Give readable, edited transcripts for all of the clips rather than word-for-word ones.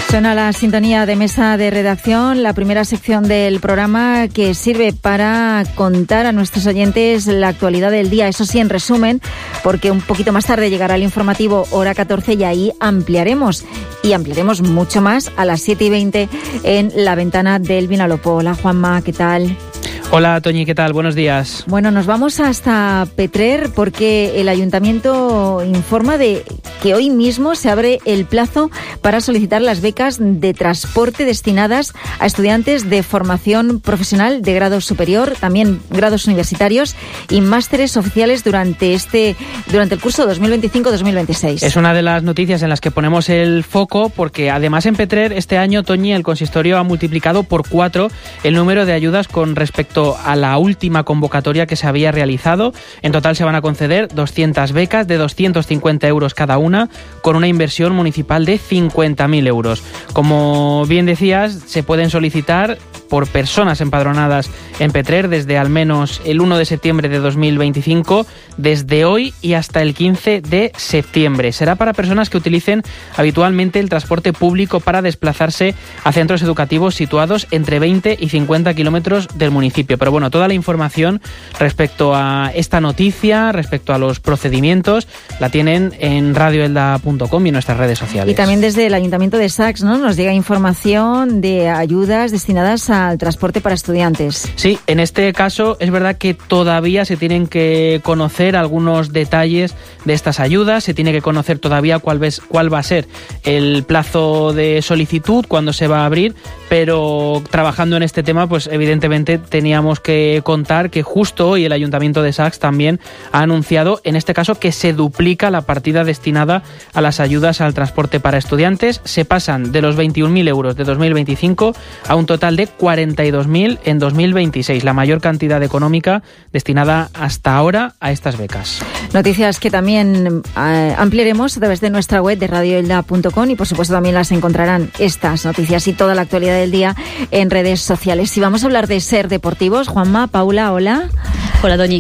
Suena la sintonía de mesa de redacción, la primera sección del programa que sirve para contar a nuestros oyentes la actualidad del día. Eso sí, en resumen, porque un poquito más tarde llegará el informativo hora 14 y ahí ampliaremos. Y ampliaremos mucho más a las 7:20 en la ventana del Vinalopó. Hola Juanma, ¿qué tal? Hola Toñi, ¿qué tal? Buenos días. Bueno, nos vamos hasta Petrer porque el Ayuntamiento informa de que hoy mismo se abre el plazo para solicitar las becas de transporte destinadas a estudiantes de formación profesional de grado superior, también grados universitarios y másteres oficiales durante el curso 2025-2026. Es una de las noticias en las que ponemos el foco porque además en Petrer este año, Toñi, el consistorio ha multiplicado por 4 el número de ayudas con respecto a la última convocatoria que se había realizado. En total se van a conceder 200 becas de 250 euros cada una, con una inversión municipal de 50.000 euros. Como bien decías, se pueden solicitar por personas empadronadas en Petrer desde al menos el 1 de septiembre de 2025, desde hoy y hasta el 15 de septiembre. Será para personas que utilicen habitualmente el transporte público para desplazarse a centros educativos situados entre 20 y 50 kilómetros del municipio. Pero bueno, toda la información respecto a esta noticia, respecto a los procedimientos, la tienen en radioelda.com y en nuestras redes sociales. Y también desde el Ayuntamiento de Sax, ¿no?, nos llega información de ayudas destinadas al transporte para estudiantes. Sí, en este caso es verdad que todavía se tienen que conocer algunos detalles de estas ayudas, se tiene que conocer todavía cuál va a ser el plazo de solicitud, cuándo se va a abrir, pero trabajando en este tema, pues evidentemente teníamos que contar que justo hoy el Ayuntamiento de Sax también ha anunciado, en este caso, que se duplica la partida destinada a las ayudas al transporte para estudiantes. Se pasan de los 21.000 euros de 2025 a un total de 42.000 en 2026, la mayor cantidad económica destinada hasta ahora a estas becas. Noticias que también ampliaremos a través de nuestra web de radioelda.com y por supuesto también las encontrarán estas noticias y toda la actualidad del día en redes sociales. Y vamos a hablar de SER Deportivos. Juanma, Paula, hola. Hola, Doñi.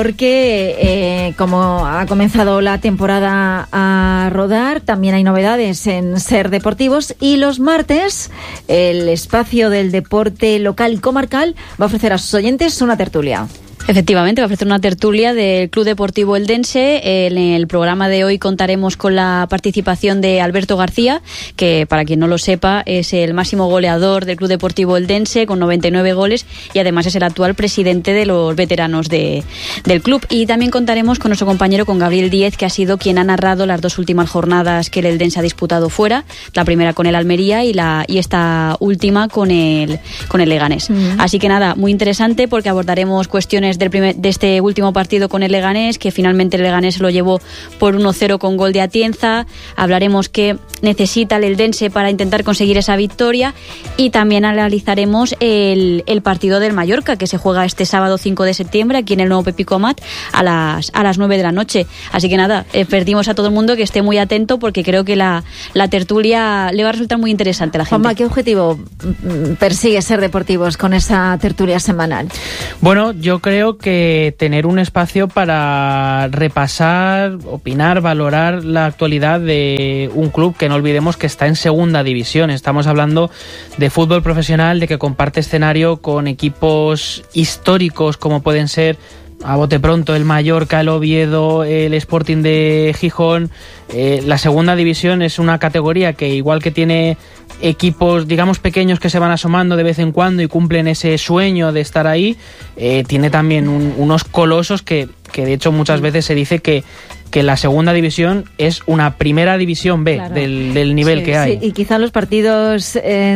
Porque como ha comenzado la temporada a rodar, también hay novedades en SER Deportivos y los martes el espacio del deporte local y comarcal va a ofrecer a sus oyentes una tertulia. Efectivamente, va a ofrecer una tertulia del Club Deportivo Eldense. En el programa de hoy contaremos con la participación de Alberto García, que para quien no lo sepa es el máximo goleador del Club Deportivo Eldense con 99 goles y además es el actual presidente de los veteranos del club. Y también contaremos con nuestro compañero, con Gabriel Díez, que ha sido quien ha narrado las dos últimas jornadas que el Eldense ha disputado fuera, la primera con el Almería y esta última con el Leganés. Así que nada, muy interesante porque abordaremos cuestiones de este último partido con el Leganés, que finalmente el Leganés se lo llevó por 1-0 con gol de Atienza. Hablaremos qué necesita el Eldense para intentar conseguir esa victoria y también analizaremos el partido del Mallorca, que se juega este sábado 5 de septiembre aquí en el nuevo Pepico Amat a las 9 de la noche. Así que nada, pedimos a todo el mundo que esté muy atento porque creo que la tertulia le va a resultar muy interesante a la gente. Juanma, ¿qué objetivo persigue SER Deportivos con esa tertulia semanal? Bueno, yo creo que tener un espacio para repasar, opinar, valorar la actualidad de un club que no olvidemos que está en segunda división. Estamos hablando de fútbol profesional, de que comparte escenario con equipos históricos como pueden ser, a bote pronto, el Mallorca, el Oviedo, el Sporting de Gijón. La segunda división es una categoría que, igual que tiene equipos, digamos, pequeños que se van asomando de vez en cuando y cumplen ese sueño de estar ahí, tiene también unos colosos que de hecho muchas veces se dice que la segunda división es una primera división B, claro, del nivel que hay. Sí, y quizá los partidos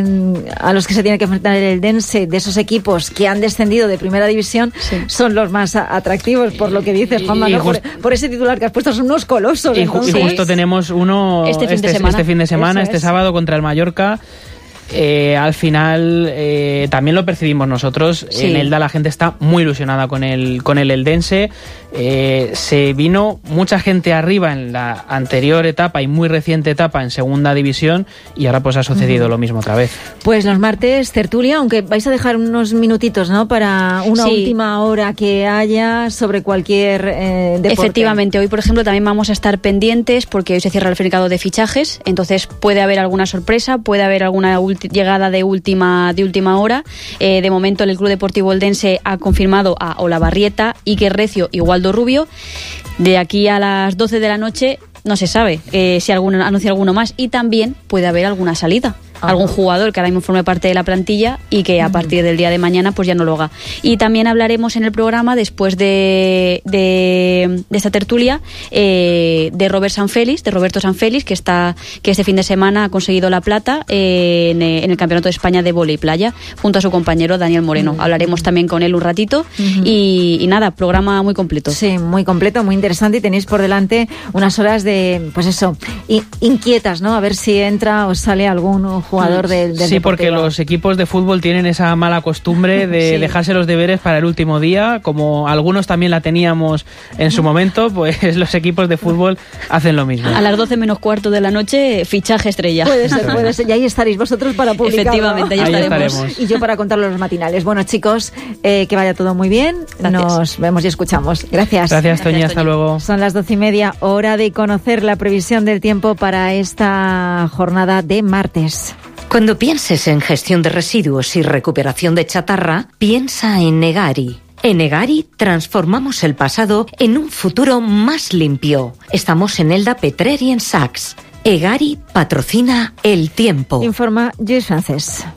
a los que se tiene que enfrentar el Eldense, de esos equipos que han descendido de primera división, son los más atractivos, por lo que dices, Juanma, ¿no? Por ese titular que has puesto, son unos colosos. Y justo tenemos uno este fin de semana, este sábado contra el Mallorca. al final también lo percibimos nosotros. Sí. En Elda la gente está muy ilusionada con el eldense. Se vino mucha gente arriba en la anterior etapa y muy reciente etapa en segunda división, y ahora pues ha sucedido lo mismo otra vez. Pues los martes tertulia, aunque vais a dejar unos minutitos, ¿no?, para una última hora que haya sobre cualquier deporte. Efectivamente, hoy por ejemplo también vamos a estar pendientes porque hoy se cierra el mercado de fichajes, entonces puede haber alguna sorpresa, puede haber alguna llegada de última hora. De momento el Club Deportivo Eldense ha confirmado a Olavarrieta, Iker Recio y Waldo Rubio. De aquí a las 12 de la noche no se sabe si anuncia alguno más, y también puede haber alguna salida. Algún jugador que ahora mismo forme parte de la plantilla y que a partir del día de mañana pues ya no lo haga. Y también hablaremos en el programa, después de esta tertulia, de Roberto Sanfélix, que este fin de semana ha conseguido la plata en el Campeonato de España de Vóley Playa, junto a su compañero Daniel Moreno. Hablaremos también con él un ratito y nada, programa muy completo. Sí, muy completo, muy interesante, y tenéis por delante unas horas de, pues eso, inquietas, ¿no? A ver si entra o sale algún jugador del Sí, porque los equipos de fútbol tienen esa mala costumbre de dejarse los deberes para el último día, como algunos también la teníamos en su momento, pues los equipos de fútbol hacen lo mismo. A las 12 menos cuarto de la noche, fichaje estrella. Puede ser, y ahí estaréis vosotros para publicarlo. Efectivamente, ahí estaremos. Y yo para contarlo en los matinales. Bueno, chicos, que vaya todo muy bien. Gracias. Nos vemos y escuchamos. Gracias. Gracias, Toñi, hasta luego. Son las 12:30, hora de conocer la previsión del tiempo para esta jornada de martes. Cuando pienses en gestión de residuos y recuperación de chatarra, piensa en Egari. En Egari transformamos el pasado en un futuro más limpio. Estamos en Elda, Petrer y en Saks. Egari patrocina el tiempo. Informa Luis Francés.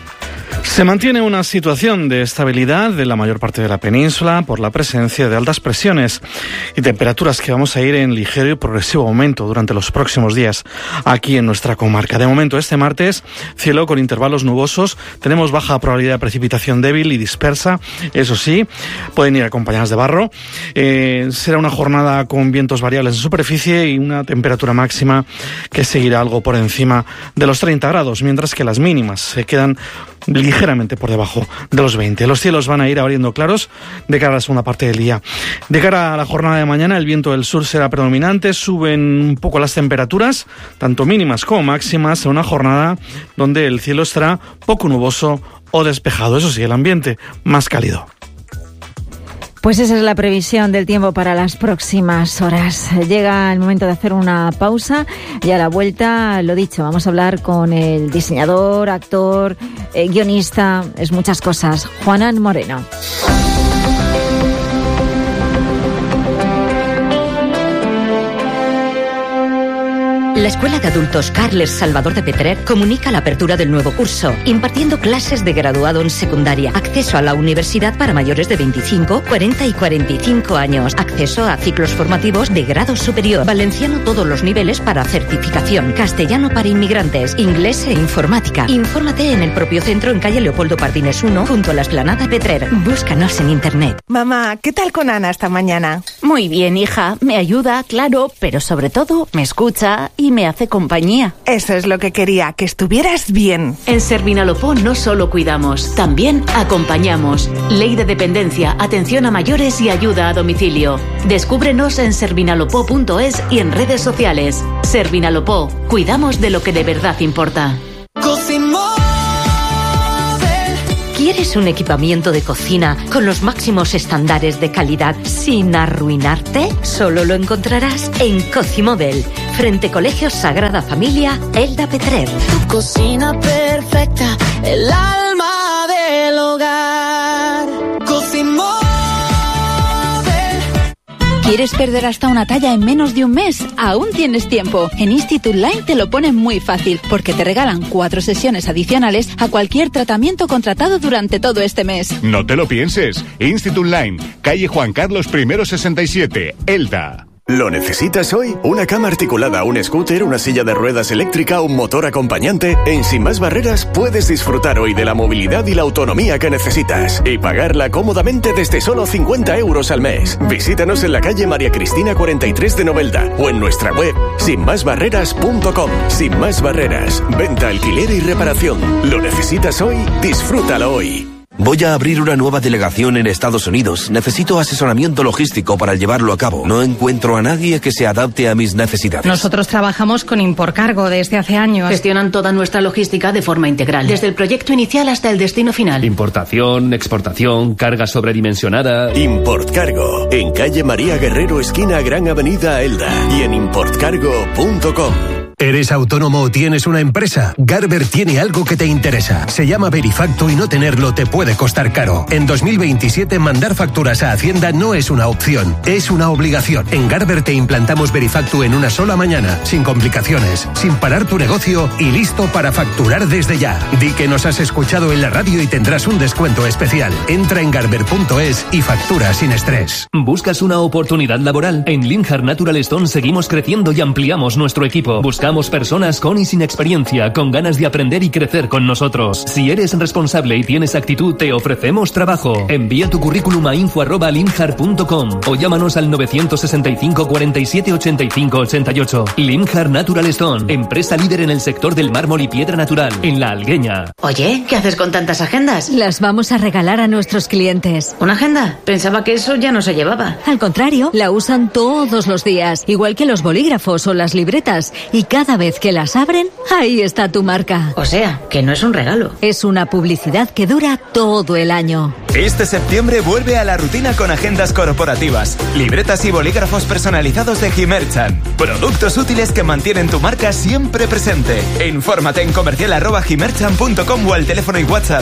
Se mantiene una situación de estabilidad en la mayor parte de la península por la presencia de altas presiones y temperaturas que vamos a ir en ligero y progresivo aumento durante los próximos días aquí en nuestra comarca. De momento, este martes, cielo con intervalos nubosos, tenemos baja probabilidad de precipitación débil y dispersa, eso sí, pueden ir acompañadas de barro. Será una jornada con vientos variables en superficie y una temperatura máxima que seguirá algo por encima de los 30 grados, mientras que las mínimas se quedan ligeramente por debajo de los 20. Los cielos van a ir abriendo claros de cara a la segunda parte del día. De cara a la jornada de mañana, el viento del sur será predominante, suben un poco las temperaturas, tanto mínimas como máximas, en una jornada donde el cielo estará poco nuboso o despejado. Eso sí, el ambiente más cálido. Pues esa es la previsión del tiempo para las próximas horas. Llega el momento de hacer una pausa y a la vuelta, lo dicho, vamos a hablar con el diseñador, actor, guionista, es muchas cosas, Juanan Moreno. La Escuela de Adultos Carles Salvador de Petrer comunica la apertura del nuevo curso, impartiendo clases de graduado en secundaria, acceso a la universidad para mayores de 25, 40 y 45 años, acceso a ciclos formativos de grado superior, valenciano todos los niveles para certificación, castellano para inmigrantes, inglés e informática. Infórmate en el propio centro en calle Leopoldo Pardines 1, junto a la Explanada Petrer. Búscanos en internet. Mamá, ¿qué tal con Ana esta mañana? Muy bien, hija. Me ayuda, claro, pero sobre todo me escucha y me hace compañía. Eso es lo que quería, que estuvieras bien. En Servinalopó no solo cuidamos, también acompañamos. Ley de dependencia, atención a mayores y ayuda a domicilio. Descúbrenos en servinalopó.es y en redes sociales. Servinalopó, cuidamos de lo que de verdad importa. ¿Quieres un equipamiento de cocina con los máximos estándares de calidad sin arruinarte? Solo lo encontrarás en Cocimóvel, frente Colegio Sagrada Familia, Elda Petrer. Tu cocina perfecta, el alma del hogar. Cocimóvel. ¿Quieres perder hasta una talla en menos de un mes? Aún tienes tiempo. En Institut Line te lo ponen muy fácil, porque te regalan 4 sesiones adicionales a cualquier tratamiento contratado durante todo este mes. No te lo pienses. Institut Line, calle Juan Carlos I 67, Elda. ¿Lo necesitas hoy? ¿Una cama articulada, un scooter, una silla de ruedas eléctrica, un motor acompañante? En Sin Más Barreras puedes disfrutar hoy de la movilidad y la autonomía que necesitas y pagarla cómodamente desde solo 50 euros al mes. Visítanos en la calle María Cristina 43 de Novelda o en nuestra web sinmasbarreras.com. Sin Más Barreras, venta, alquiler y reparación. ¿Lo necesitas hoy? Disfrútalo hoy. Voy a abrir una nueva delegación en Estados Unidos. Necesito asesoramiento logístico para llevarlo a cabo. No encuentro a nadie que se adapte a mis necesidades. Nosotros trabajamos con Importcargo desde hace años. Gestionan toda nuestra logística de forma integral, desde el proyecto inicial hasta el destino final. Importación, exportación, carga sobredimensionada. Importcargo, en calle María Guerrero, esquina Gran Avenida Elda, y en importcargo.com. ¿Eres autónomo o tienes una empresa? Garber tiene algo que te interesa. Se llama Verifacto y no tenerlo te puede costar caro. En 2027 mandar facturas a Hacienda no es una opción, es una obligación. En Garber te implantamos Verifacto en una sola mañana, sin complicaciones, sin parar tu negocio y listo para facturar desde ya. Di que nos has escuchado en la radio y tendrás un descuento especial. Entra en garber.es y factura sin estrés. ¿Buscas una oportunidad laboral? En Linhart Natural Stone seguimos creciendo y ampliamos nuestro equipo. Buscamos personas con y sin experiencia, con ganas de aprender y crecer con nosotros. Si eres responsable y tienes actitud, te ofrecemos trabajo. Envía tu currículum a info@linhart.com o llámanos al 965 47 85 88. Linhart Natural Stone, empresa líder en el sector del mármol y piedra natural, en La Algueña. Oye, ¿qué haces con tantas agendas? Las vamos a regalar a nuestros clientes. ¿Una agenda? Pensaba que eso ya no se llevaba. Al contrario, la usan todos los días, igual que los bolígrafos o las libretas, y cada vez que las abren, ahí está tu marca. O sea, que no es un regalo. Es una publicidad que dura todo el año. Este septiembre vuelve a la rutina con agendas corporativas, libretas y bolígrafos personalizados de Himerchan. Productos útiles que mantienen tu marca siempre presente. Infórmate en comercial@himerchan.com o al teléfono y WhatsApp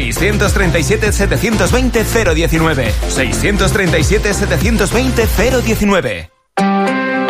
637 720 019. 637 720 019.